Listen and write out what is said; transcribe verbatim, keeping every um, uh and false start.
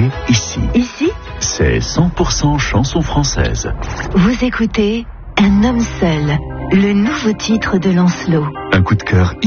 écoutez ici. Ici, C'est cent pour cent chanson française. vous écoutez Un homme seul, le nouveau titre de Lancelot. Un coup de cœur